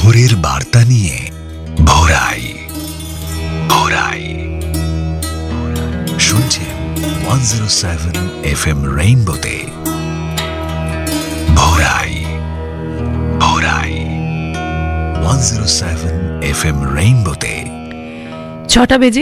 ভোরের বার্তা নিয়ে ভোরাই ভোরাই শুনছেন 107 FM রেইনবোতে ভোরাই ভোরাই 107 FM রেইনবোতে 6টা বেজে